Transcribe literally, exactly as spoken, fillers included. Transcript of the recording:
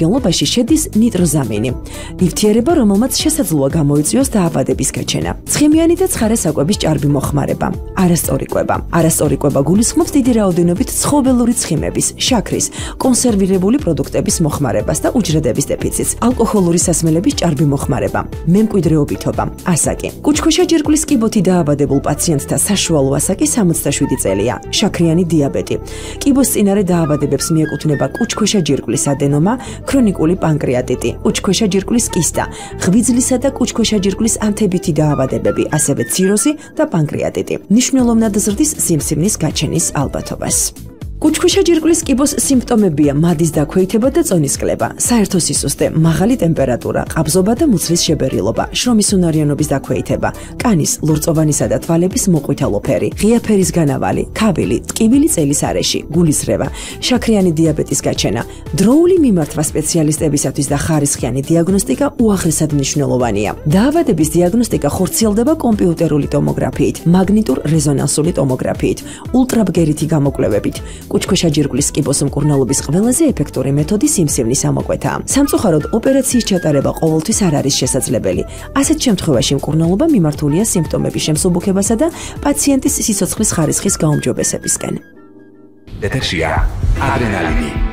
შემადგენლობაში შედის ნიტროზამინი, ნივთიერება, რომელმაც შესაძლოა გამოიწვიოს დაავადების გაჩენა. ცხიმიანი და ცხარე საკვების ჭარბი მოხმარება, არასწორი კვება. არასწორი კვება გულისხმობს დიდი რაოდენობით ცხოველური ცხიმების, შაქრის, კონსერვირებული პროდუქტების მოხმარებას და უჯრედების დეფიციტს, ალკოჰოლური სასმელების ჭარბი მოხმარება, მემკვიდრეობითობა, ასაკი. კუჭქვეშა ჯირკვლის კიბოთი დაავადებულ პაციენტთა საშუალო ასაკი სამოცდაშვიდი წელია, შაქრიანი დიაბეტი. კიბოსწინარე დაავადებებს მიეკუთვნება კუჭქვეშა ჯირკვლის ადენომა, ქრონიკული პანკრეატიტი, კუჭქვეშა ჯირკვლის კისტა, ღვიძლისა და კუჭქვეშა ჯირკვლის ანთებითი დაავადებები, ასევე ციროზი და პანკრეატიტი. მნიშვნელოვნად ზრდის სიმსივნის გაჩენის ალბათობას. კუჭქვეშა ჯირკვლის კიბოს სიმპტომებია მადის დაქვეითება და წონის კლება, საერთო სისუსტე, მაღალი ტემპერატურა, ყაბზობა და მუცლის შებერილობა, შრომის უნარიანობის დაქვეითება, კანის, ლორწოვანისა და თვალების მოყვითალო ფერი, ღია ფერის განავალი, ქავილი, ტკივილი წელის არეში, გულისრევა, შაქრიანი დიაბეტის გაჩენა. დროული მიმართვა სპეციალისტებისათვის და ხარისხიანი დიაგნოსტიკა უაღრესად მნიშვნელოვანია. დაავადების დიაგნოსტიკა ხორციელდება კომპიუტერული ტომოგრაფიით, მაგნიტურ რეზონანსული ტომოგრაფიით, ულტრაბგერითი გამოკვლევებით. კუჭქვეშა ჯირკვლის კიბოს მკურნალობის ყველაზე ეფექტური მეთოდი სიმსივნის ამოკვეთაა. სამწუხაროდ ოპერაციის ჩატარება ყოველთვის არ არის შესაძლებელი. ასეთ შემთხვევაში მკურნალობა მიმართულია სიმპტომების შემსუბუქებასა და პაციენტის სიცოცხლის ხარისხის გაუმჯობესებისკენ. ეთერშია ადრენალინი.